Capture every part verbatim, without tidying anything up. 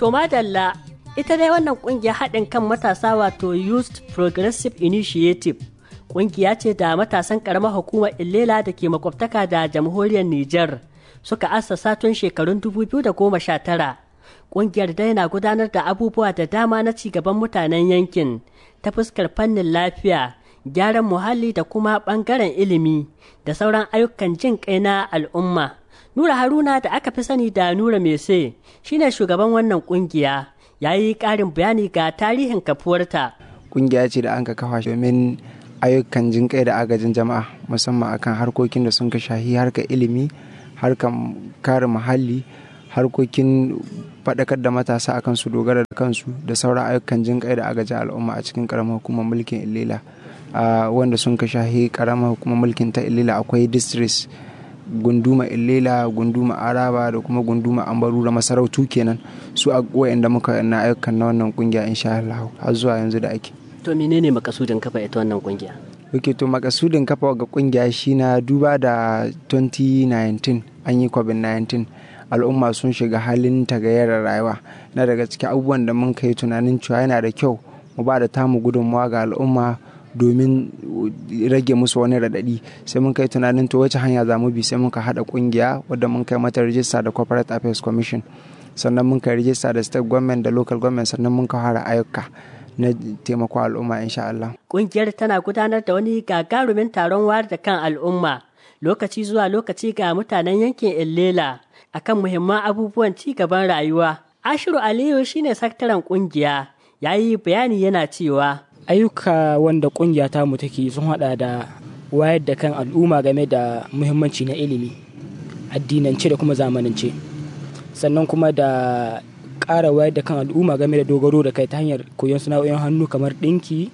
To madalla, ita dai wannan ƙungiyar haɗin kan matasa wato Youth Progressive Initiative ƙungiya ce da matasan ƙaramar hukumar Illela da ke makwabtaka da jamhuriyar Nijar suka assasa tun shekarun dubu biyu da goma sha tara. Ƙungiyar dai na gudanar da abubuwa da dama na cigaban mutanen yankin ta fuskar fannin lafiya, gyaran muhalli da kuma ɓangaren ilimi da sauran ayyukan jin kai na al'umma. Nura Haruna da aka fi sani da Nura Mese shine shugaban wannan ƙungiya, ya yi ƙarin bayani ga tarihin kafuwarta. Ƙungiya ce da an ka kafa domin ayyukan jin kai da agajin jama'a, musamman akan harkokin da sun ka shahi harkar ilimi, harkar kare muhalli, harkokin faɗakar da matasa akan su dogara da kansu da sauran ayyukan jin kai da agajin al'umma a cikin ƙaramar hukumar mulkin Illela. Wanda sun ka shahi ƙaramar hukumar mulkin ta Illela akwai districts gunduma Illela, gunduma Araba da kuma gunduma Ambaru da masarautu kenan, su a wayanda muka na ayyukan na wannan kungiya insha Allah har zuwa yanzu da ake. To menene makasudin kafa ita wannan kungiya? Oke, to makasudin kafa ga kungiya shi na duba da twenty nineteen an yi covid nineteen, al'umma sun shiga halin tagayyarar rayuwa. Na daga cikin abubuwan da mun kai tunanin cewa yana da kyau mu ba da tamu gudunmawa ga al'umma domin rage musu wani raɗaɗi, sai mun kai tunanin to wace hanya za mu bi, sai muka haɗa ƙungiya wadda mun kai mata rijista da corporate affairs commission, sannan mun kai rijista da state government da local government, sannan mun fara ayyuka na taimako al'umma insha Allah. Ƙungiyar tana gudanar da wani gagarumin taron wayar da kan al'umma lokaci zuwa lokaci ga mutanen yankin Illela akan muhimman abubuwan ci gaban rayuwa. Ashiru Aliyu shine sakataren ƙungiya, ya yi bayani yana cewa ayyuka wanda kungiya ta mu take sun hada da wayar da kan al'umma game da muhimmanci na ilimi, addinance da kuma zamanance, sannan kuma da ƙara wayar da kan al'umma game da dogaro da kai ta hanyar koyon sana'o'in hannu kamar ɗinki,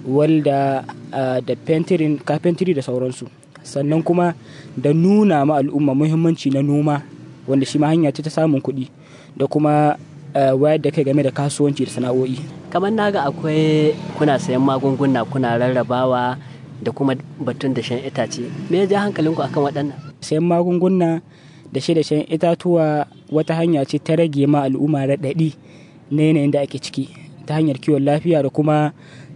walda da fentirin, carpentry da sauransu, sannan kuma da nuna ma al'umma muhimmanci na noma wanda shi ma hanya ce ta samun kuɗi, da kuma wayar da kai game da kasuwanci da sana'o'i. Kamar naga akwai kuna sayan magunguna kuna rarrabawa da kuma batun da shan itace, me ya ja hankalinku akan waɗannan? Sayan magunguna da shi da shan itatuwa wata hanya ce ta rage ma al'umma raɗaɗi na yanayin da ake ciki ta hanyar kiwon lafiya da kuma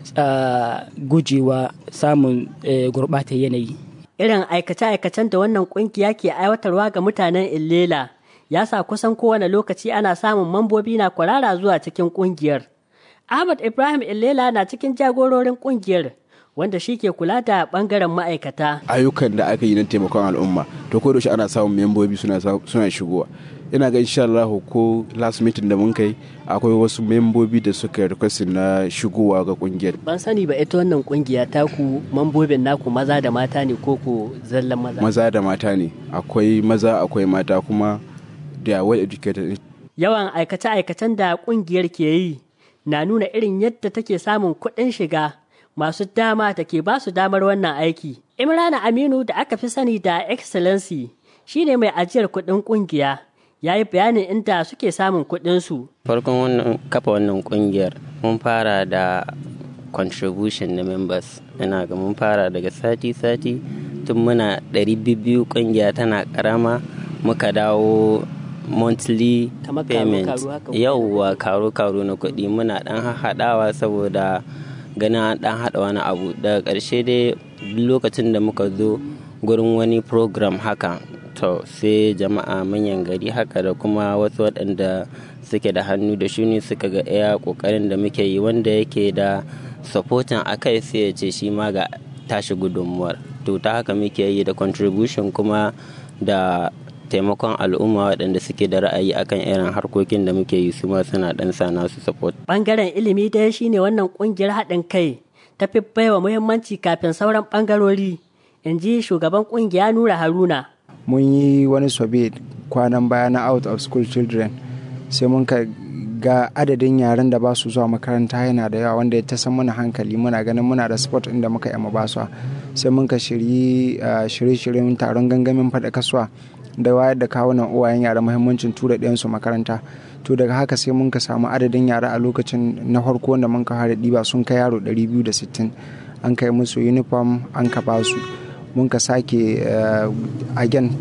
gujewa samun gurɓatar yanayi. Irin aikace-aikacen da wannan ƙungiya ke aiwatarwa ga mutanen Illela ya sa kusan kowane lokaci ana samun mambobi na kwarara zuwa cikin ƙungiyar. Ahmad Ibrahim Illela na cikin jagororin ƙungiyar, wanda shi ke kula da ɓangaren ma'aikata. Ayyukan da aka yi na taimakon al'umma, to ko da shi ana samun membobi suna suna shigowa. Ina ga insha Allah ko last meeting da mun kai akwai wasu membobi da suka request na shigowa ga ƙungiyar. Ban sani ba ita wannan ƙungiya ta ku mambobin naku maza da mata ne ko ku zallan maza? Maza da mata ne, akwai maza akwai mata kuma they are well educated. Yawan aikace-aikacen da ƙungiyar ke yi na nuna irin yadda take samun kuɗin shiga masu dama da ke ba su damar wannan aiki. Imrana Aminu da aka fi sani da Excellency shine mai ajiyar kuɗin ƙungiya, ya yi bayanin inda suke samun kuɗinsu. Farkon wannan kafa wannan ƙungiyar mun fara da contribution na members. Ina ga mun fara daga sati-sati tun muna ɗari biyu ƙungiya tana ƙarama, muka dawo monthly payment. Yauwa karo-karo na kuɗi muna ɗan haɗawa saboda ganin an ɗan haɗa wani abu. Daga ƙarshe dai lokacin da muka zo gurin wani program haka, to sai jama'a manyan gari haka da kuma wasu waɗanda suke da hannu da shuni suka ga iya ƙoƙarin da muke yi, wanda yake da supporting akai sai ya ce shi ma ga tashi gudunmuwar. To ta haka muke yi da contribution kuma da taimakon al'umma waɗanda suke da ra'ayi akan irin harkokin da muke yi, su ma suna ɗan sa nasu support. Ɓangaren ilimi dai shine wannan ƙungiyar haɗin kai ta fi baiwa muhimmanci kafin sauran ɓangarori, in ji shugaban ƙungiya Nura Haruna. Mun yi wani survey kwanan baya na out of school children, sai mun ka ga adadin yaran da ba su zuwa makaranta yana da yawa, wanda ya ta san mana hankali. Muna ganin muna da sport inda muka yi ba su, sai mun ka shirye-shiryen taron gangamin faɗa kasuwa da wayar da kawunan uwayen yara muhimmancin tura ɗayansu makaranta. To daga haka sai mun ka samu adadin yara a lokacin na farko wanda mun ka fara ɗiba sun kai yaro ɗari biyu da sittin. An kai musu uniform an ka ba su. Mun ka sake again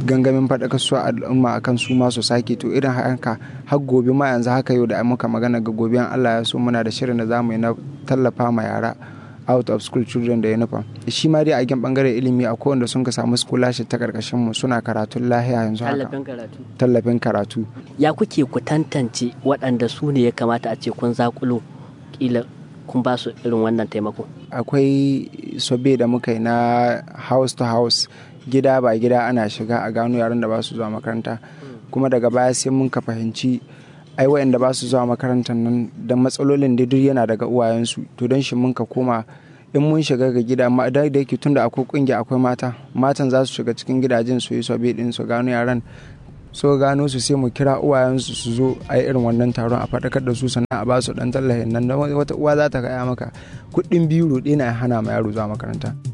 gangamin faɗakar su al'umma akan su ma su sake. To irin haka har gobe ma yanzu haka yau da muka magana ga gobe Allah ya so muna da shirin da zamu yi na tallafa ma yara out of school children da uniform. Shi ma dai a gen bangaren ilimi a kowanne sun ka samu scholarship ta karkashin mu suna karatun lahiya yanzu haka. Tallafin karatu. Tallafin karatu. Ya kuke ku tantance waɗanda su ne ya kamata a ce kun zakulo kila kun ba su irin wannan taimako? Akwai sobe da muka yi na house to house, gida ba gida ana shiga a gano yaran da ba su zuwa makaranta. Kuma daga baya sai mun ka fahimci ai wayanda ba su zuwa makarantar nan da matsalolin da duk yana daga uwayensu. To don shi mun ka koma in mun shiga ga gida ma da yake tunda akwai kungiya akwai mata matan za su shiga cikin gidajen su yi sobe din su gano yaran, so gano su sai mu kira uwayensu su zo a yi irin wannan taron a faɗakar da su sannan a ba su ɗan tallafin nan. Wata uwa za ta gaya maka kuɗin biro ɗaya na hana ma yaro zuwa makaranta.